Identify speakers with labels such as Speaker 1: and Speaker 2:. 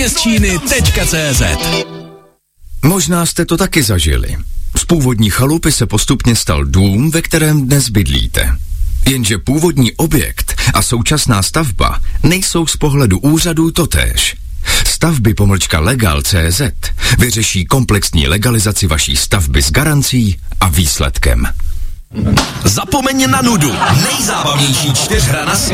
Speaker 1: z Číny.cz.
Speaker 2: Možná jste to taky zažili. Z původní chalupy se postupně stal dům, ve kterém dnes bydlíte. Jenže původní objekt a současná stavba nejsou z pohledu úřadů totéž. Stavby-legal.cz vyřeší komplexní legalizaci vaší stavby s garancí a výsledkem.
Speaker 1: Zapomeň na nudu. Nejzábavnější čtyřhra na světě.